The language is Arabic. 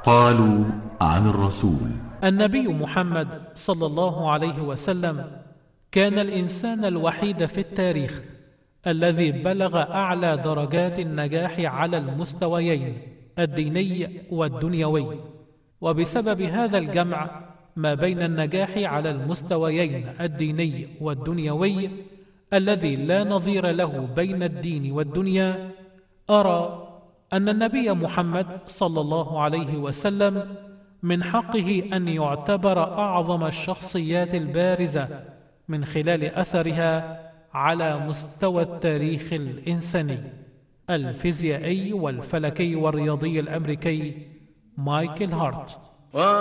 قالوا عن الرسول: النبي محمد صلى الله عليه وسلم كان الإنسان الوحيد في التاريخ الذي بلغ أعلى درجات النجاح على المستويين الديني والدنيوي، وبسبب هذا الجمع ما بين النجاح على المستويين الديني والدنيوي الذي لا نظير له بين الدين والدنيا، أرى أن النبي محمد صلى الله عليه وسلم من حقه أن يعتبر أعظم الشخصيات البارزة من خلال أثرها على مستوى التاريخ الإنساني. الفيزيائي والفلكي والرياضي الأمريكي مايكل هارت.